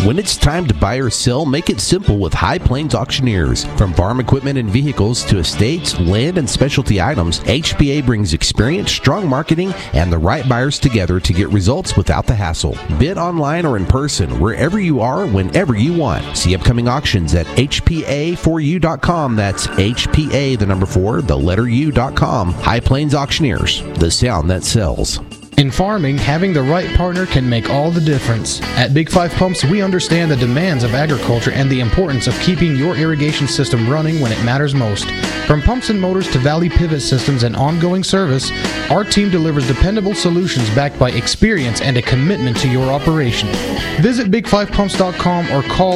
When it's time to buy or sell, make it simple with High Plains Auctioneers. From farm equipment and vehicles to estates, land, and specialty items, HPA brings experience, strong marketing, and the right buyers together to get results without the hassle. Bid online or in person, wherever you are, whenever you want. See upcoming auctions at HPA4U.com. That's HPA, the number 4, the letter U.com. High Plains Auctioneers, the sound that sells. In farming, having the right partner can make all the difference. At Big 5 Pumps, we understand the demands of agriculture and the importance of keeping your irrigation system running when it matters most. From pumps and motors to Valley Pivot systems and ongoing service, our team delivers dependable solutions backed by experience and a commitment to your operation. Visit big5pumps.com or call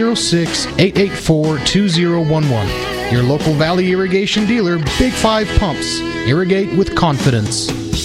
806-884-2011. Your local Valley irrigation dealer, Big 5 Pumps. Irrigate with confidence.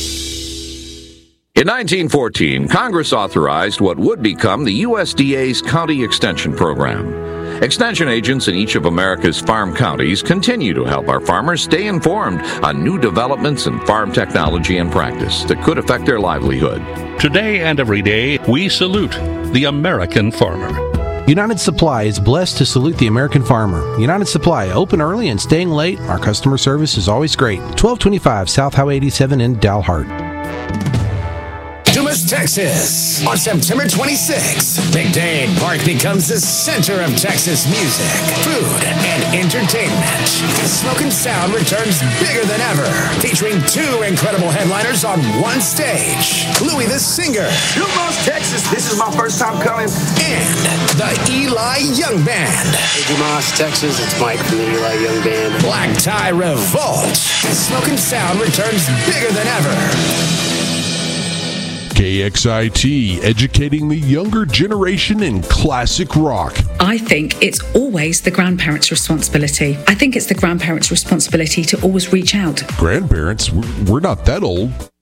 In 1914, Congress authorized what would become the USDA's County Extension Program. Extension agents in each of America's farm counties continue to help our farmers stay informed on new developments in farm technology and practice that could affect their livelihood. Today and every day, we salute the American farmer. United Supply is blessed to salute the American farmer. United Supply, open early and staying late. Our customer service is always great. 1225 South Highway 87 in Dalhart. Dumas, Texas. On September 26th, Big Dane Park becomes the center of Texas music, food, and entertainment. Smoke and Sound returns bigger than ever, featuring 2 incredible headliners on one stage. Louis the Singer. Dumas, Texas. This is my first time coming. And the Eli Young Band. Hey, Dumas, Texas. It's Mike from the Eli Young Band. Black Tie Revolt. Smoke and Sound returns bigger than ever. KXIT, educating the younger generation in classic rock. I think it's always the grandparents' responsibility. I think it's the grandparents' responsibility to always reach out. Grandparents? We're not that old.